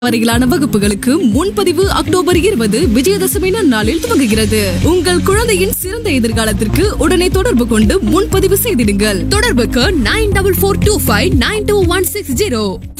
வரையிலான வகுப்புகளுக்கு முன்பதிவு அக்டோபர் 20 விஜயதசமி நன்னாளில் துவங்குகிறது. உங்கள் குழந்தையின் சிறந்த எதிர்காலத்திற்கு உடனே தொடர்பு கொண்டு முன்பதிவு செய்திடுங்கள். தொடர்புக்கு 9442592160.